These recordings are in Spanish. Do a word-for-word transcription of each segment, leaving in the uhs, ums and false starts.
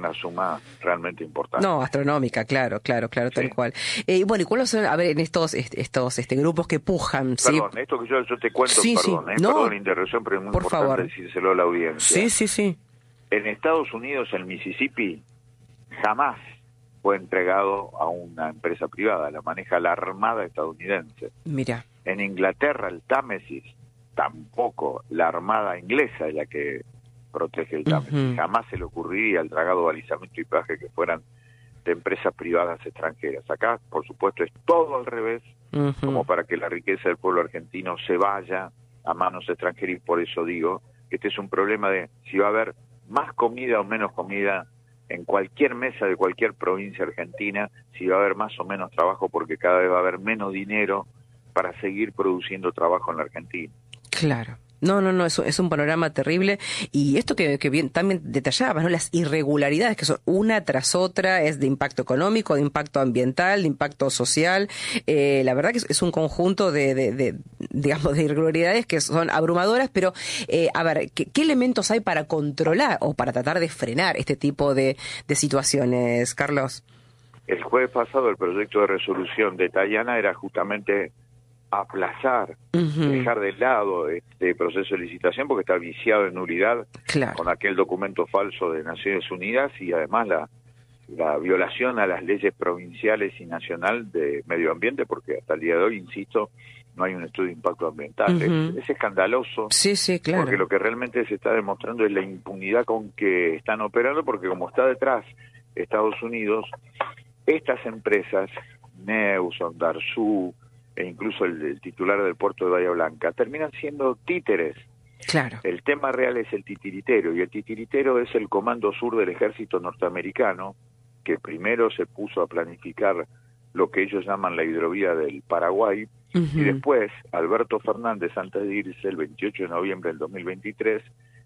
una suma realmente importante. No, astronómica, claro, claro, claro, tal sí. cual. Eh, bueno, ¿y cuáles son, a ver, en estos estos este grupos que pujan? Perdón, ¿sí? esto que yo, yo te cuento, sí, perdón, sí. eh, No, perdón la interrupción, pero es muy por importante favor. decírselo a la audiencia. Sí, sí, sí. En Estados Unidos, el Mississippi jamás fue entregado a una empresa privada, la maneja la Armada estadounidense. Mira. En Inglaterra, el Támesis, tampoco, la Armada inglesa es la que protege el Támesis. Uh-huh. Jamás se le ocurriría el dragado, balizamiento y peaje que fueran de empresas privadas extranjeras. Acá, por supuesto, es todo al revés, uh-huh. como para que la riqueza del pueblo argentino se vaya a manos extranjeras, y por eso digo que este es un problema de si va a haber más comida o menos comida en cualquier mesa de cualquier provincia argentina, si va a haber más o menos trabajo, porque cada vez va a haber menos dinero para seguir produciendo trabajo en la Argentina. Claro. No, no, no, es, es un panorama terrible. Y esto que, que bien también detallabas, ¿no? Las irregularidades que son una tras otra, es de impacto económico, de impacto ambiental, de impacto social. Eh, la verdad que es, es un conjunto de, de, de, digamos, de irregularidades que son abrumadoras, pero, eh, a ver, ¿qué, ¿qué elementos hay para controlar o para tratar de frenar este tipo de, de situaciones, Carlos? El jueves pasado el proyecto de resolución de Tayana era justamente aplazar, uh-huh. dejar de lado este proceso de licitación porque está viciado en nulidad, claro. con aquel documento falso de Naciones Unidas y además la, la violación a las leyes provinciales y nacional de medio ambiente, porque hasta el día de hoy, insisto, no hay un estudio de impacto ambiental. Uh-huh. es, es escandaloso, sí, sí, claro. porque lo que realmente se está demostrando es la impunidad con que están operando, porque como está detrás Estados Unidos, estas empresas, Neuson, Darsú, e incluso el, el titular del puerto de Bahía Blanca, terminan siendo títeres. Claro. El tema real es el titiritero, y el titiritero es el Comando Sur del ejército norteamericano, que primero se puso a planificar lo que ellos llaman la hidrovía del Paraguay, uh-huh. y después Alberto Fernández, antes de irse, el veintiocho de noviembre del dos mil veintitrés,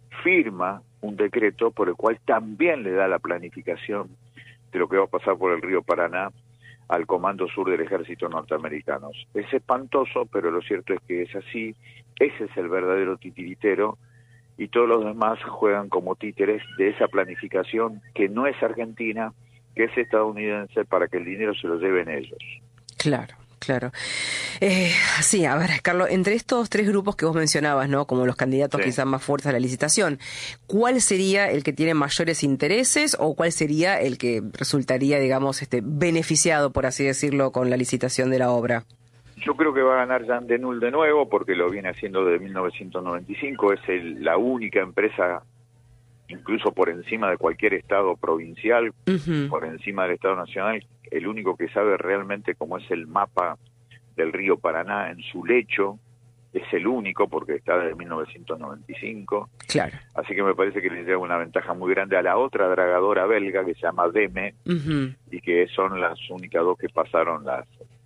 firma un decreto por el cual también le da la planificación de lo que va a pasar por el río Paraná al Comando Sur del Ejército Norteamericano. Es espantoso, pero lo cierto es que es así. Ese es el verdadero titiritero, y todos los demás juegan como títeres de esa planificación que no es argentina, que es estadounidense, para que el dinero se lo lleven ellos. Claro. Claro. Eh, sí, a ver, Carlos, entre estos tres grupos que vos mencionabas, ¿no? Como los candidatos sí. quizás más fuertes a la licitación, ¿cuál sería el que tiene mayores intereses o cuál sería el que resultaría, digamos, este, beneficiado, por así decirlo, con la licitación de la obra? Yo creo que va a ganar Jean Denul de nuevo, porque lo viene haciendo desde mil novecientos noventa y cinco, es el, la única empresa, incluso por encima de cualquier estado provincial, uh-huh. por encima del estado nacional, el único que sabe realmente cómo es el mapa del río Paraná en su lecho, es el único porque está desde mil novecientos noventa y cinco. Claro. Así que me parece que le lleva una ventaja muy grande a la otra dragadora belga que se llama DEME, uh-huh. y que son las únicas dos que pasaron las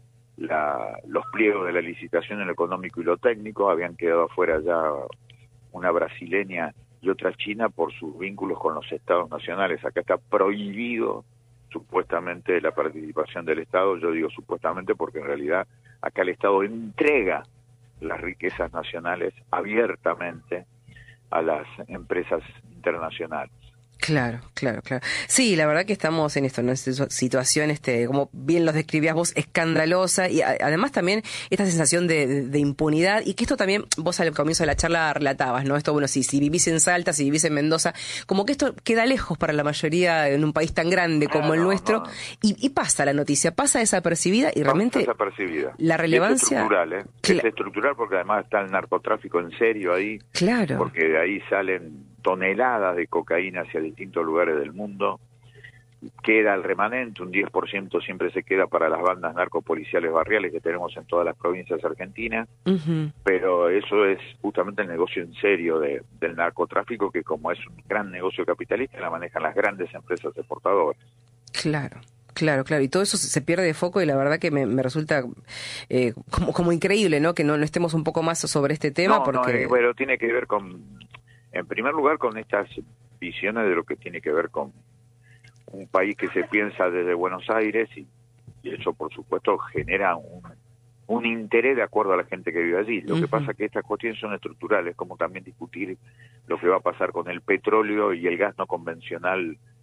la, los pliegos de la licitación en lo económico y lo técnico. Habían quedado afuera ya una brasileña y otra china por sus vínculos con los estados nacionales. Acá está prohibido supuestamente la participación del Estado. Yo digo supuestamente porque en realidad acá el Estado entrega las riquezas nacionales abiertamente a las empresas internacionales. Claro, claro, claro. Sí, la verdad que estamos en esto, en una situación, este, como bien los describías vos, escandalosa, y a, además también esta sensación de, de, de impunidad, y que esto también vos al comienzo de la charla relatabas, ¿no? Esto, bueno, si, si vivís en Salta, si vivís en Mendoza, como que esto queda lejos para la mayoría en un país tan grande como ah, el no, nuestro, no. Y, y pasa la noticia, pasa desapercibida, y realmente pasa desapercibida. La relevancia... Es estructural, ¿eh? Cla- es estructural porque además está el narcotráfico en serio ahí. Claro. Porque de ahí salen toneladas de cocaína hacia distintos lugares del mundo. Queda el remanente, un diez por ciento siempre se queda para las bandas narcopoliciales barriales que tenemos en todas las provincias argentinas, uh-huh. pero eso es justamente el negocio en serio de, del narcotráfico, que como es un gran negocio capitalista, la manejan las grandes empresas exportadoras. Claro. Claro, claro, y todo eso se pierde de foco, y la verdad que me, me resulta eh, como, como increíble, ¿no? Que no, no estemos un poco más sobre este tema. No, porque... no, eh, bueno, tiene que ver con, en primer lugar, con estas visiones de lo que tiene que ver con un país que se piensa desde Buenos Aires, y, y eso, por supuesto, genera un, un interés de acuerdo a la gente que vive allí. Lo uh-huh. que pasa es que estas cuestiones son estructurales, como también discutir lo que va a pasar con el petróleo y el gas no convencional